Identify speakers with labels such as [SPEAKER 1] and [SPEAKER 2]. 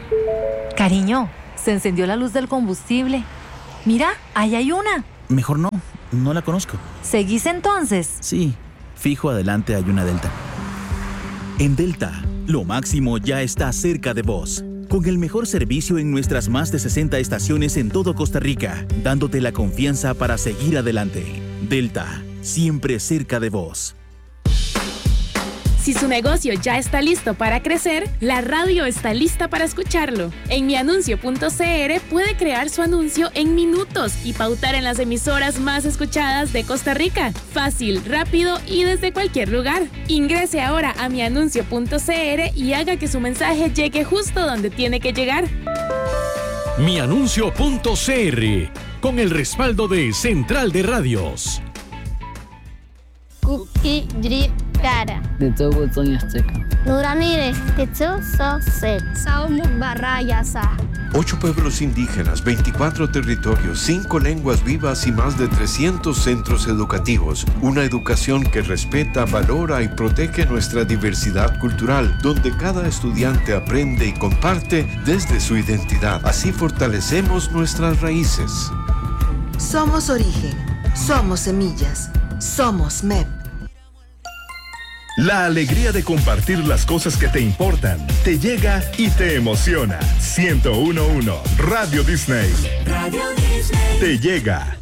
[SPEAKER 1] Cariño, se encendió la luz del combustible. Mira, ahí hay una.
[SPEAKER 2] Mejor no, no la conozco.
[SPEAKER 1] ¿Seguís entonces?
[SPEAKER 2] Sí, fijo adelante hay una Delta.
[SPEAKER 3] En Delta, lo máximo ya está cerca de vos. Con el mejor servicio en nuestras más de 60 estaciones en todo Costa Rica, dándote la confianza para seguir adelante. Delta, siempre cerca de vos.
[SPEAKER 4] Si su negocio ya está listo para crecer, la radio está lista para escucharlo. En mianuncio.cr puede crear su anuncio en minutos y pautar en las emisoras más escuchadas de Costa Rica. Fácil, rápido y desde cualquier lugar. Ingrese ahora a mianuncio.cr y haga que su mensaje llegue justo donde tiene que llegar.
[SPEAKER 5] Mianuncio.cr, con el respaldo de Central de Radios.
[SPEAKER 6] Kuki Drip Cara.
[SPEAKER 7] De todo Soy Azteca.
[SPEAKER 6] Nuramire, Tetsu Sosek. Saumuk Barrayasa.
[SPEAKER 8] 8 pueblos indígenas, 24 territorios, 5 lenguas vivas y más de 300 centros educativos. Una educación que respeta, valora y protege nuestra diversidad cultural, donde cada estudiante aprende y comparte desde su identidad. Así fortalecemos nuestras raíces.
[SPEAKER 9] Somos origen, somos semillas, somos MEP.
[SPEAKER 10] La alegría de compartir las cosas que te importan te llega y te emociona. 101.1 Radio Disney.
[SPEAKER 11] Radio Disney.
[SPEAKER 10] Te llega.